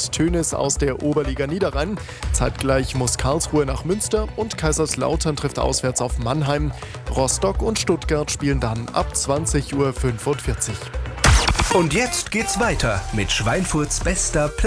mit Tönnies aus der Oberliga Niederrhein. Zeitgleich muss Karlsruhe nach Münster und Kaiserslautern trifft auswärts auf Mannheim. Rostock und Stuttgart spielen dann ab 20:45 Uhr. Und jetzt geht's weiter mit Schweinfurts bester